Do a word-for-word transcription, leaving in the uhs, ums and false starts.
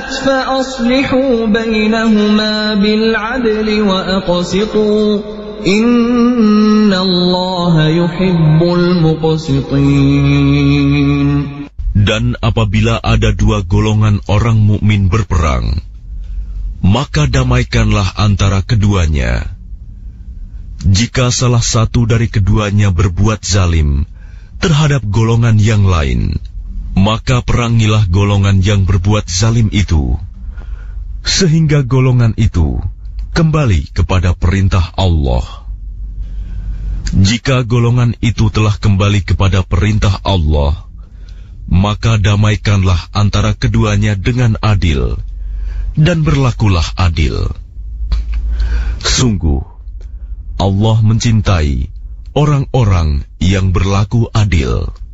فأصلحوا بينهما بالعدل وأقسطوا إن الله يحب المقسطين. Dan apabila ada dua golongan orang mukmin berperang, maka damaikanlah antara keduanya. Jika salah satu dari keduanya berbuat zalim terhadap golongan yang lain, maka perangilah golongan yang berbuat zalim itu, sehingga golongan itu kembali kepada perintah Allah. Jika golongan itu telah kembali kepada perintah Allah, maka damaikanlah antara keduanya dengan adil, dan berlakulah adil. Sungguh, Allah mencintai orang-orang yang berlaku adil.